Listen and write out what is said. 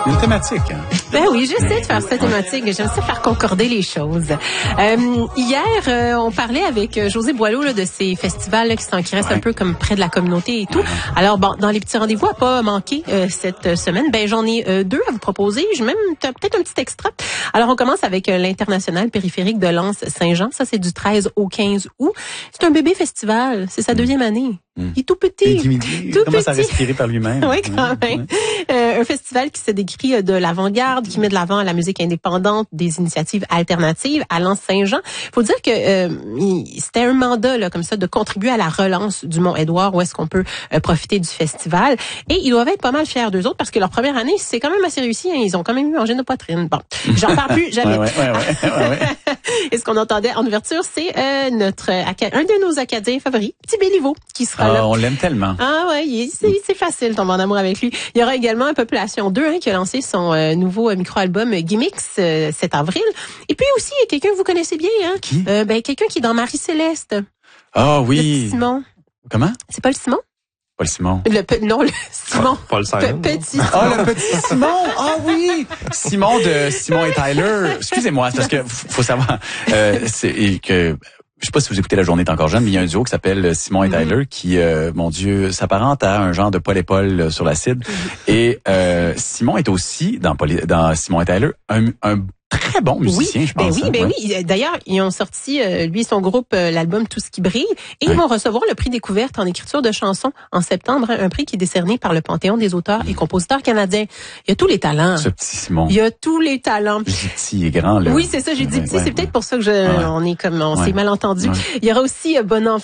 Une thématique. Hein? Ben oui, j'essaie de faire cette thématique. J'aime ça faire concorder les choses. Hier, on parlait avec José Boileau là, de ces festivals là, qui restent un peu comme près de la communauté et tout. Alors, bon, dans les petits rendez-vous à pas manquer cette semaine, ben j'en ai deux à vous proposer. J'ai même peut-être un petit extra. Alors, on commence avec l'International périphérique de Lens-Saint-Jean. Ça, c'est du 13 au 15 août. C'est un bébé festival. C'est sa deuxième année. Il est tout petit. Il commence à respirer par lui-même. Oui, quand même. Un festival qui se décrit de l'avant-garde, qui met de l'avant la musique indépendante, des initiatives alternatives à Lens-Saint-Jean. Faut dire que c'était un mandat là, comme ça de contribuer à la relance du Mont-Édouard, où est-ce qu'on peut profiter du festival. Et ils doivent être pas mal fiers d'eux autres parce que leur première année, c'est quand même assez réussi. Hein. Ils ont quand même eu mangé nos poitrines. Bon, j'en parle plus jamais. Ouais. Et ce qu'on entendait en ouverture, c'est un de nos Acadiens favoris, Petit Béliveau, qui sera là. On l'aime tellement. Ah ouais, c'est facile de tomber en amour avec lui. Il y aura également Population 2 qui a lancé son nouveau micro-album Gimmicks cet avril. Et puis aussi, il y a quelqu'un que vous connaissez bien. Hein? Qui? Quelqu'un qui est dans Marie-Céleste. Ah oui. Le petit Simon. Comment? C'est pas le Simon? Pas le Simon. Le Simon. Paul Simon. Petit. Ah, le petit Simon! Ah oui! Simon de Simon et Tyler. Excusez-moi, c'est parce que faut savoir c'est que je sais pas si vous écoutez La Journée est encore jeune, mais il y a un duo qui s'appelle Simon et Tyler qui, mon Dieu, s'apparente à un genre de Paul et Paul sur l'acide. Et Simon est aussi, dans Simon et Tyler, un très bon musicien, je pense. Oui. D'ailleurs, ils ont sorti, lui et son groupe, l'album Tout ce qui brille. Et ils vont recevoir le prix découverte en écriture de chansons en septembre. Un prix qui est décerné par le Panthéon des auteurs et compositeurs canadiens. Il y a tous les talents. Ce petit Simon. Il y a tous les talents. Je dis petit et grand, là. Oui, c'est ça, j'ai dit petit. C'est peut-être pour ça que on s'est mal entendu. Il y aura aussi Bon Enfant